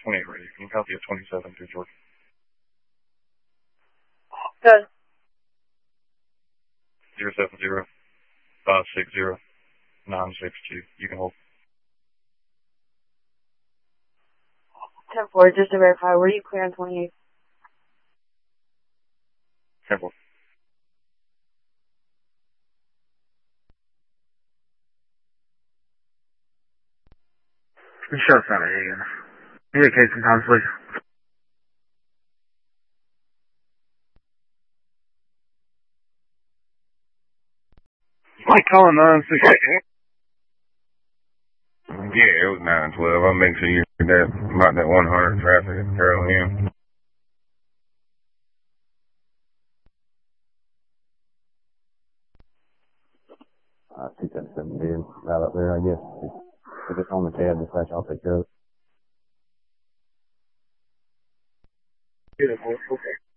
28 ready. Can you copy at 27 through Georgia? Good. 070-560-962. You can hold. 10-4, just to verify, were you clear on 28? 10-4. Sheriff Center, again. Indicate some times, please. Mike calling 968. Yeah, it was 912. I'll make sure you heard that about that 100 traffic in Carolina. 277 being right up there, I guess. If it's on the tab, dispatch, I'll take care of it. Yeah, okay.